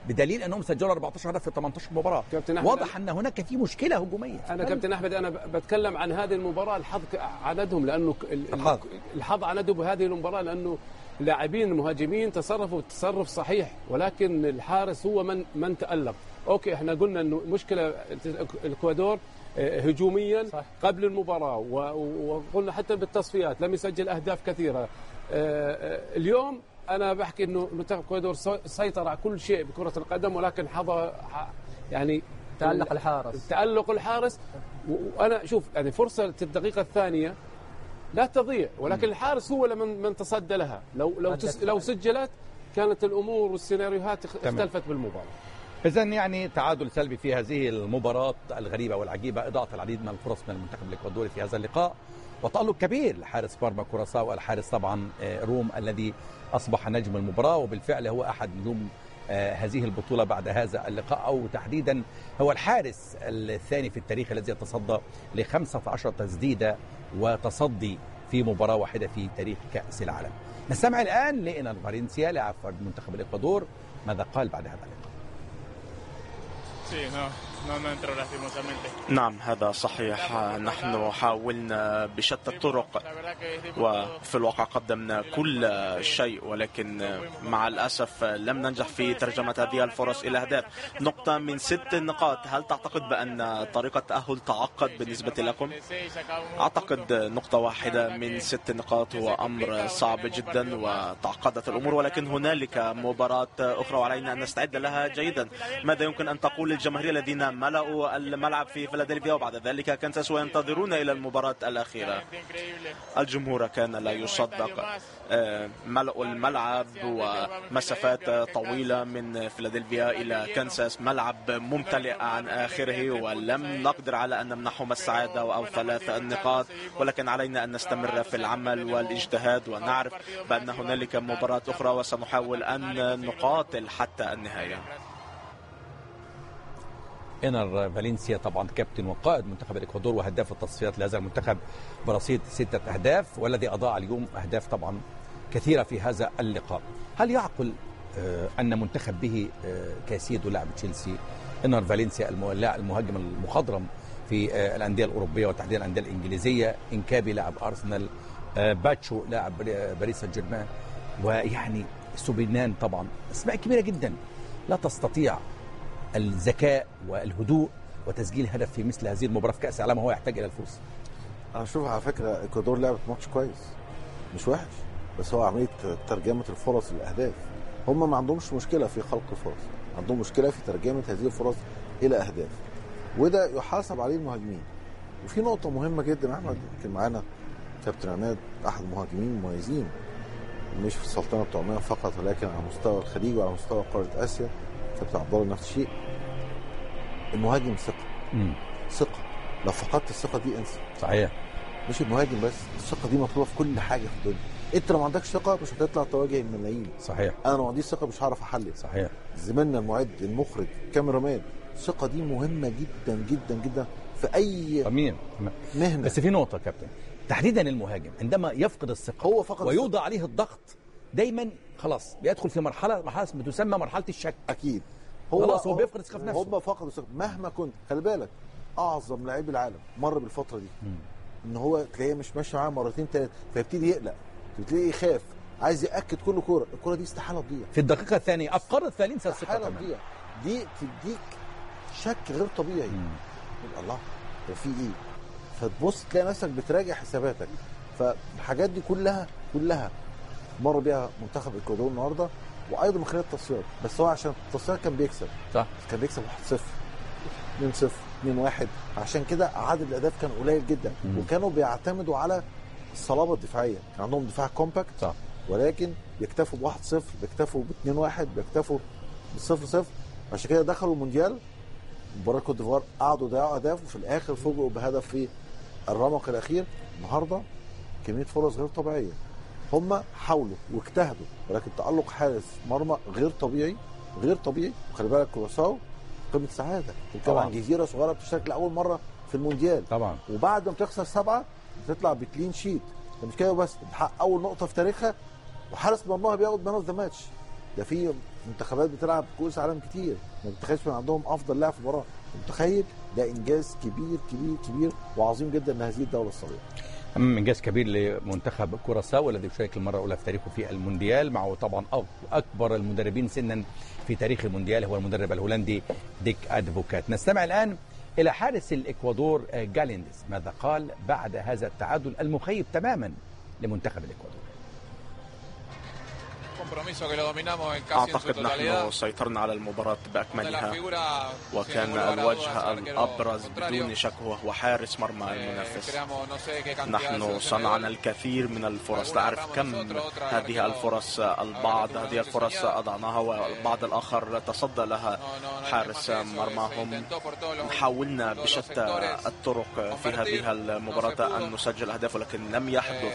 بدليل انهم سجلوا 14 هدف في 18 مباراه. واضح ان هناك في مشكله هجوميه. انا كابتن احمد انا بتكلم عن هذه المباراه. الحظ عندهم، لانه الحظ عندهم بهذه المباراه، لانه اللاعبين المهاجمين تصرفوا تصرف صحيح، ولكن الحارس هو من تألق. اوكي احنا قلنا انه مشكله الاكوادور هجوميا صح. قبل المباراه، وقلنا حتى بالتصفيات لم يسجل اهداف كثيره. اليوم انا بحكي انه منتخب الاكوادور سيطر على كل شيء بكره القدم، ولكن حظى يعني تألق الحارس. وانا شوف يعني فرصه الدقيقه الثانيه لا تضيع، ولكن الحارس هو من تصدى لها. لو سجلت كانت الامور والسيناريوهات اختلفت بالمباراه. إذن يعني تعادل سلبي في هذه المباراة الغريبة والعجيبة، إضاعة العديد من الفرص من المنتخب الإكوادوري في هذا اللقاء، وتألق كبير لحارس مرمى كوراساو والحارس طبعا روم الذي أصبح نجم المباراة، وبالفعل هو أحد نجوم هذه البطولة بعد هذا اللقاء، أو تحديدا هو الحارس الثاني في التاريخ الذي يتصدى ل15 تسديدة وتصدي في مباراة واحدة في تاريخ كأس العالم. نستمع الآن لإنر فالنسيا لاعب منتخب الإكوادور ماذا قال بعد هذا اللقاء. نعم هذا صحيح، نحن حاولنا بشتى الطرق وفي الواقع قدمنا كل شيء، ولكن مع الأسف لم ننجح في ترجمة هذه الفرص إلى أهداف. نقطة من 6 نقاط، هل تعتقد بأن طريقة التأهل تعقد بالنسبة لكم؟ أعتقد نقطة واحدة من 6 نقاط هو أمر صعب جدا وتعقدت الأمور، ولكن هنالك مباراة أخرى وعلينا أن نستعد لها جيدا. ماذا يمكن أن تقول للجماهير الذين ملأوا الملعب في فيلادلفيا وبعد ذلك كانساس وينتظرون إلى المباراة الأخيرة؟ الجمهور كان لا يصدق، ملأوا الملعب ومسافات طويلة من فيلادلفيا إلى كانساس، ملعب ممتلئ عن آخره، ولم نقدر على أن نمنحهم السعادة أو 3 نقاط، ولكن علينا أن نستمر في العمل والاجتهاد ونعرف بأن هنالك مباراة أخرى وسنحاول أن نقاتل حتى النهاية. إنر فالنسيا طبعا كابتن وقائد منتخب الإكوادور وهداف التصفيات لهذا المنتخب برصيد 6 أهداف، والذي أضاع اليوم أهداف طبعا كثيرة في هذا اللقاء. هل يعقل أن منتخب به كاسيدو لاعب تشيلسي، إنر فالنسيا المهاجم المخضرم في الأندية الأوروبية وتحديدا الأندية الإنجليزية، إنكابي لاعب أرسنال، باتشو لاعب باريس سان جيرمان، ويعني سوبينان طبعا أسماء كبيرة جدا لا تستطيع الذكاء والهدوء وتسجيل هدف في مثل هذه المباراة في كأس العالم، وهو يحتاج إلى الفوز. أنا شوف على فكرة إكوادور لعبت ماتش كويس مش وحش، بس هو عملية ترجمة الفرص للأهداف. هم ما عندهمش مشكلة في خلق الفرص، عندهم مشكلة في ترجمة هذه الفرص إلى أهداف، وده يحاسب عليه المهاجمين. وفي نقطة مهمة جدا، أحمد كان معانا كابتن عماد أحد المهاجمين المميزين مش في السلطنة بتوع عمان فقط، ولكن على مستوى الخليج وعلى مستوى قارة آسيا. كابتن عبد الله نفس الشيء. المهاجم ثقة، لو فقدت الثقة دي انسى. صحيح، مش المهاجم بس، الثقة دي مطلوبة في كل حاجة في الدنيا. انت لو ما عندكش ثقة مش هتطلع تواجه الملايين. صحيح، انا لو ما عنديش ثقة مش هعرف احلل. صحيح، زميلنا المعد المخرج كاميرامان، الثقة دي مهمة جدا جدا جدا في اي مهنة. بس في نقطة كابتن، تحديدا المهاجم عندما يفقد الثقة هو فقد ويوضع عليه الضغط دايما خلاص بيدخل في مرحلة بتسمى مرحلة الشك. اكيد خلاص هو بيفقد الثقة في نفسه. هم فقدوا الثقة مهما كنت. خلي بالك اعظم لاعبي العالم مر بالفترة دي. ان هو تلاقيه مش ماشي معاه مرتين 3 فيبتدي يقلق، تلاقيه يخاف، عايز ياكد كل كوره، الكوره دي استحاله تضيع في الدقيقه الثانيه، افقدت الثالثه الثقه استحاله تضيع. دي تديك شك غير طبيعي. الله هو في ايه؟ فتبص تلاقي نفسك بتراجع حساباتك. فالحاجات دي كلها مر بيها منتخب الإكوادور النهارده، وايضا من خلال التصفيات. بس هو عشان التصفيات كان بيكسب، صح، كان بيكسب 1-0 2-0 2-1، عشان كده عدد الاهداف كان قليل جدا. وكانوا بيعتمدوا على الصلابه الدفاعيه، كان عندهم دفاع كومباكت، صح، ولكن بيكتفوا ب1-0، بيكتفوا ب2-1، بيكتفوا ب0-0. عشان كده دخلوا المونديال مباراه كوت ديفوار، قعدوا يضيعوا اهداف وفي الاخر فوجئوا بهدف في الرمق الاخير. النهارده كميه فرص غير طبيعيه. هم حاولوا واجتهدوا، ولكن تألق حارس مرمى غير طبيعي غير طبيعي. وخلي بالك كوراساو قمه سعاده، طبعا جزيره صغيره بتشارك لاول مره في المونديال طبعا، وبعد ما تخسر 7 بتطلع بكلين شيت. مش كده بس، بتحقق اول نقطه في تاريخها، وحارس مرماها بياخد مان اوف ذا ماتش. ده في منتخبات بتلعب كؤوس عالم كتير ما بتخيلش من عندهم افضل لاعب في المباراه. متخيل؟ ده انجاز كبير كبير كبير وعظيم جدا لهذه الدوله الصغيره. انجاز كبير لمنتخب كوراساو الذي يشارك المره الاولى في تاريخه في المونديال، معه طبعا اكبر المدربين سنا في تاريخ المونديال هو المدرب الهولندي ديك ادفوكات. نستمع الان الى حارس الاكوادور جالينديز ماذا قال بعد هذا التعادل المخيب تماما لمنتخب الاكوادور. أعتقد نحن سيطرنا على المباراة بأكملها، وكان الوجه الأبرز بدون شك هو حارس مرمى المنافس. نحن صنعنا الكثير من الفرص، لا أعرف كم هذه الفرص، البعض هذه الفرص أضعناها والبعض الآخر تصدى لها حارس مرماهم. حاولنا بشتى الطرق في هذه المباراة أن نسجل أهداف، ولكن لم يحدث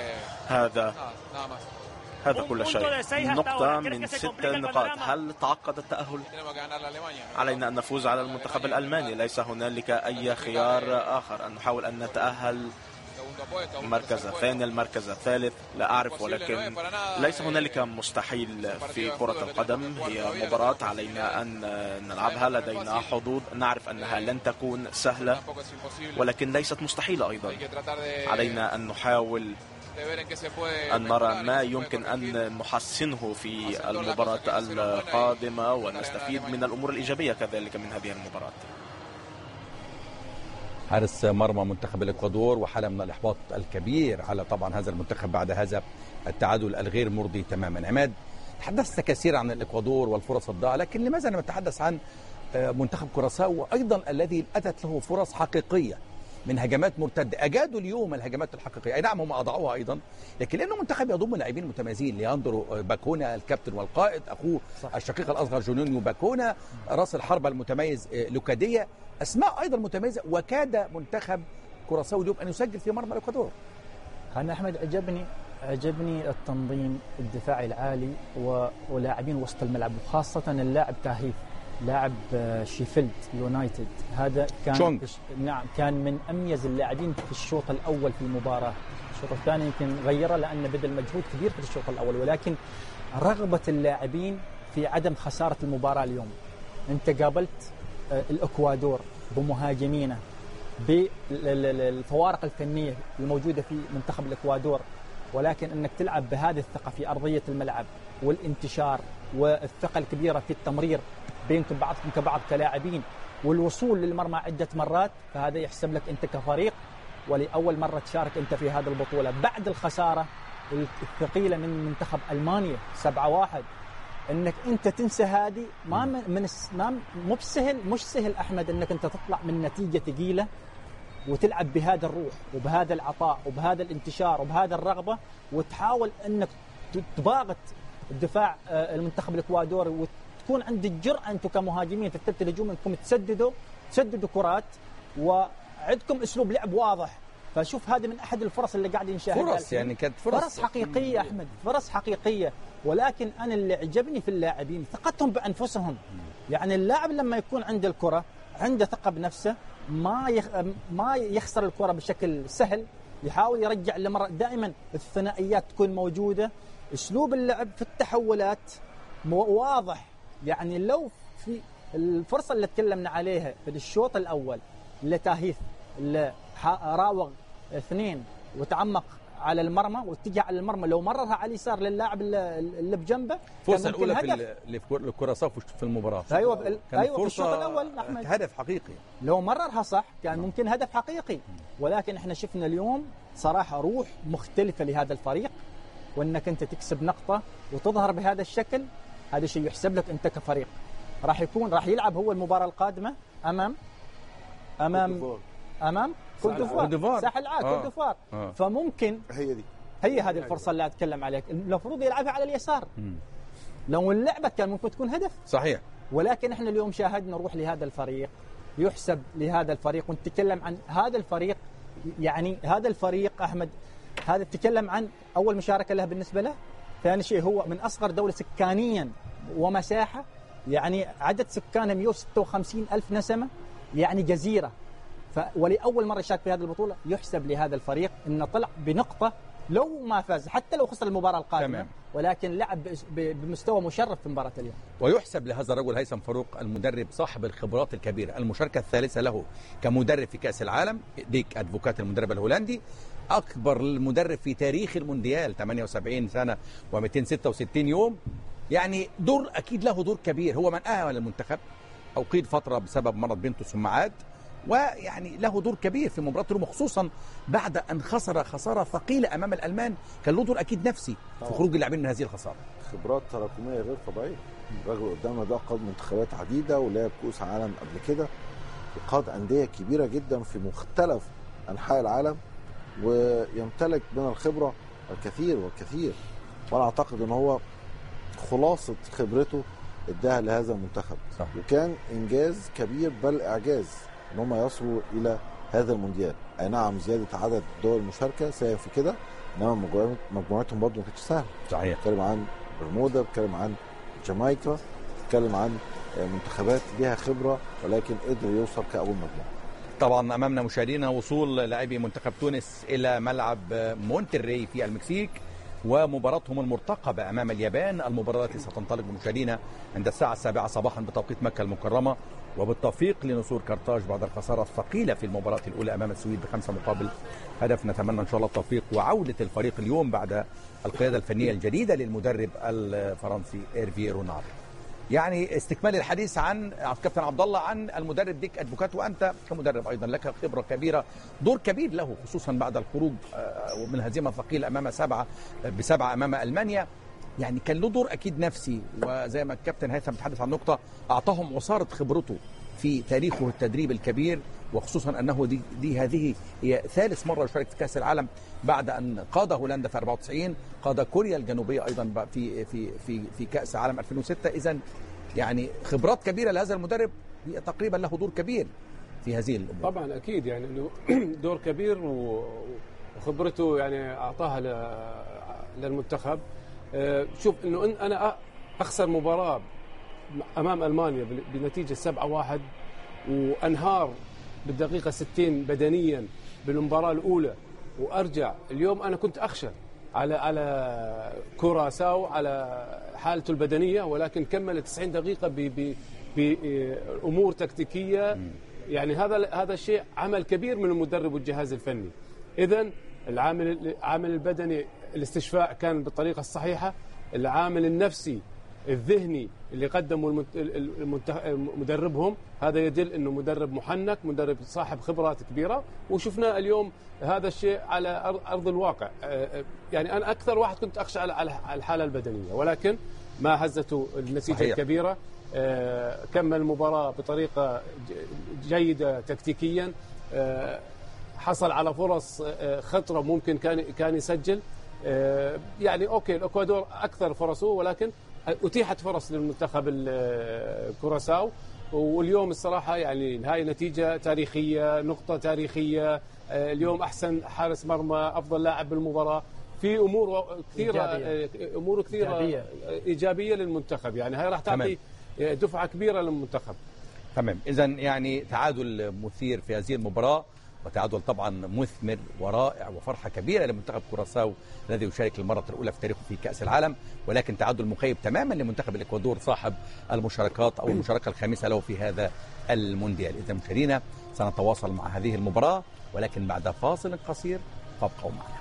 هذا كل شيء. نقطة من 6 نقاط. هل تعقد التأهل؟ علينا أن نفوز على المنتخب الألماني، ليس هنالك أي خيار آخر. أن نحاول أن نتأهل المركز الثاني، المركز الثالث، لا أعرف، ولكن ليس هنالك مستحيل في كرة القدم. هي مباراة علينا أن نلعبها، لدينا حظوظ، نعرف أنها لن تكون سهلة ولكن ليست مستحيلة أيضا. علينا أن نحاول أن نرى ما يمكن أن نحسنه في المباراة القادمة ونستفيد من الأمور الإيجابية كذلك من هذه المباراة. حارس مرمى منتخب الإكوادور، وحالة من الإحباط الكبير على طبعا هذا المنتخب بعد هذا التعادل الغير مرضي تماما. عماد، تحدثت كثيرا عن الإكوادور والفرص الضائعة، لكن لماذا لم نتحدث عن منتخب كوراساو أيضا الذي أتت له فرص حقيقية من هجمات مرتدة؟ أجادوا اليوم الهجمات الحقيقية، أي نعم هم أضعوها أيضا، لكن لأنه منتخب يضم لاعبين متميزين. لياندرو باكونا الكابتن والقائد، أخوه الشقيق الأصغر جونينيو باكونا، رأس الحربة المتميز لوكاديا، أسماء أيضا متميزة. وكاد منتخب كوراساو اليوم أن يسجل في مرمى الإكوادور. أنا أحمد عجبني التنظيم الدفاعي العالي ولاعبين وسط الملعب، وخاصة اللاعب تاهيف، لاعب شيفيلد يونايتد، هذا كان نعم كان من أميز اللاعبين في الشوط الأول في المباراة. الشوط الثاني يمكن غيره لأن بذل مجهود كبير في الشوط الأول، ولكن رغبة اللاعبين في عدم خسارة المباراة اليوم. أنت قابلت الإكوادور بمهاجمينه، بالفوارق الفنية الموجودة في منتخب الإكوادور، ولكن أنك تلعب بهذه الثقة في أرضية الملعب والانتشار والثقة الكبيرة في التمرير بينكم بعضكم كبعض كلاعبين والوصول للمرمى عدة مرات، فهذا يحسب لك أنت كفريق، ولأول مرة تشارك أنت في هذه البطولة بعد الخسارة الثقيلة من منتخب ألمانيا 7-1. أنك أنت تنسى هذه مو بسهل، مش سهل أحمد أنك أنت تطلع من نتيجة ثقيلة وتلعب بهذا الروح وبهذا العطاء وبهذا الانتشار وبهذا الرغبة، وتحاول أنك تباغت الدفاع المنتخب الإكوادوري، وتكون عند الجرأة أنتم كمهاجمين في الثلث الهجومي أنكم تسددوا كرات، وعندكم أسلوب لعب واضح. فشوف هذه من أحد الفرص اللي قاعد نشاهدها، فرص يعني كانت فرص حقيقية أحمد، فرص حقيقية. ولكن أنا اللي عجبني في اللاعبين ثقتهم بأنفسهم. يعني اللاعب لما يكون عنده الكرة عنده ثقة بنفسه، ما يخسر الكرة بشكل سهل، يحاول يرجع لمرة. دائما الثنائيات تكون موجودة، أسلوب اللعب في التحولات واضح. يعني لو في الفرصة اللي تكلمنا عليها في الشوط الأول لتاهيث اللي راوغ 2 وتعمق على المرمى واتجه على المرمى، لو مررها على اليسار للاعب اللي بجنبه، الفرصة الأولى في الكوراساو في المباراة. أيوة في الشوط الأول أحمد هدف حقيقي، لو مررها صح كان ممكن هدف حقيقي. ولكن احنا شفنا اليوم صراحة روح مختلفة لهذا الفريق، وانك انت تكسب نقطة وتظهر بهذا الشكل، هذا شيء يحسب لك انت كفريق. راح يلعب هو المباراة القادمة امام كوت ديفوار، ساحل العاج كوت ديفوار. فممكن هي هذه الفرصة اللي أتكلم عليها، المفروض يلعبها على اليسار. لو اللعبة كان ممكن تكون هدف صحيح. ولكن احنا اليوم شاهدنا روح لهذا الفريق، يحسب لهذا الفريق. ونتكلم عن هذا الفريق، يعني هذا الفريق أحمد، هذا تتكلم عن أول مشاركة له بالنسبة له، ثاني شيء هو من أصغر دولة سكانيا ومساحة، يعني عدد سكانه 156 ألف نسمة، يعني جزيرة. ولأول مرة يشارك في هذه البطولة، يحسب لهذا الفريق إنه طلع بنقطة لو ما فاز حتى لو خسر المباراة القادمة تمام. ولكن لعب بمستوى مشرف في مباراة اليوم. ويحسب لهذا الرجل هيثم فاروق المدرب صاحب الخبرات الكبيرة، المشاركة الثالثة له كمدرب في كأس العالم، ديك أدفوكات المدرب الهولندي، أكبر مدرب في تاريخ المونديال 78 سنة و266 يوم. يعني دور أكيد له دور كبير، هو من أهل المنتخب أو قيد فترة بسبب مرض بنته ثم عاد، ويعني له دور كبير في مباراة روما، خصوصا بعد أن خسر خسارة ثقيلة أمام الألمان. كان له دور أكيد نفسي في خروج اللاعبين من هذه الخسارة. خبرات تراكمية غير طبيعية. الراجل قدامنا ده قاد منتخبات عديدة ولعب كؤوس عالم قبل كده، وقاد أندية كبيرة جدا في مختلف أنحاء العالم، ويمتلك من الخبرة الكثير والكثير. وأنا أعتقد أن هو خلاصة خبرته اداها لهذا المنتخب. صح. وكان إنجاز كبير بل إعجاز ان هم يصلوا الى هذا المونديال. اي نعم زياده عدد دول المشاركه ساهم في كده، انما مجموعتهم برضه ما كانتش سهله. صحيح. بتكلم عن برمودا، بتكلم عن جامايكا، بتكلم عن منتخبات ليها خبره ولكن قدر يوصل كاول مجموعه. طبعا امامنا مشاهدينا وصول لاعبي منتخب تونس الى ملعب مونتري في المكسيك ومباراتهم المرتقبة أمام اليابان. المباراة التي ستنطلق بمشاهدينا عند الساعة 7 صباحا بتوقيت مكة المكرمة، وبالتوفيق لنصور كارتاج بعد الخسارة الثقيلة في المباراة الأولى أمام السويد ب5-1. نتمنى إن شاء الله التوفيق وعودة الفريق اليوم بعد القيادة الفنية الجديدة للمدرب الفرنسي إيرفي رونار. يعني استكمال الحديث عن كابتن عبد الله عن المدرب ديك أدفوكات، وأنت كمدرب أيضا لك خبرة كبيرة، دور كبير له خصوصا بعد الخروج من هزيمة ثقيلة أمام 7 أمام ألمانيا. يعني كان له دور أكيد نفسي، وزي ما الكابتن هيثم بيتحدث عن نقطة أعطاهم عصارة خبرته في تاريخه التدريب الكبير، وخصوصا أنه هذه هي ثالث مرة يشارك في كأس العالم بعد أن قاد هولندا في 94، قاد كوريا الجنوبية أيضا في كأس عالم 2006. إذن يعني خبرات كبيرة لهذا المدرب، هي تقريبا له دور كبير في هذه الأمور. طبعا أكيد يعني دور كبير وخبرته يعني أعطاها للمنتخب. شوف إنه أنا أخسر مباراة أمام ألمانيا بنتيجة 7-1 وأنهار بالدقيقة 60 بدنيا بالمباراة الأولى، وأرجع اليوم أنا كنت أخشى على كوراساو على حالته البدنية، ولكن كمل 90 دقيقة بأمور تكتيكية. يعني هذا الشيء عمل كبير من المدرب والجهاز الفني. إذن العامل البدني الاستشفاء كان بالطريقة الصحيحة، العامل النفسي الذهني اللي قدموا مدربهم هذا يدل انه مدرب محنك، مدرب صاحب خبرات كبيره، وشفنا اليوم هذا الشيء على ارض الواقع. يعني انا اكثر واحد كنت اخشى على الحاله البدنيه، ولكن ما هزته النتيجه صحيح. الكبيره. كمل المباراه بطريقه جيده تكتيكيا، حصل على فرص خطره ممكن كان يسجل. يعني اوكي الاكوادور اكثر فرصه، ولكن أتيحت فرص للمنتخب الكوراساو. واليوم الصراحة يعني هاي نتيجة تاريخية، نقطة تاريخية. اليوم أحسن حارس مرمى، أفضل لاعب بالمباراة، في أمور كثيرة إيجابية للمنتخب. يعني هاي راح تعطي دفعة كبيرة للمنتخب. تمام. إذن يعني تعادل مثير في هذه المباراة، وتعادل طبعا مثمر ورائع وفرحة كبيرة لمنتخب كوراساو الذي يشارك للمرة الأولى في تاريخه في كأس العالم، ولكن تعادل مخيب تماما لمنتخب الإكوادور صاحب المشاركات أو المشاركة الخامسة له في هذا المونديال. إذا مشاهدينا سنتواصل مع هذه المباراة، ولكن بعد فاصل قصير فابقوا معنا.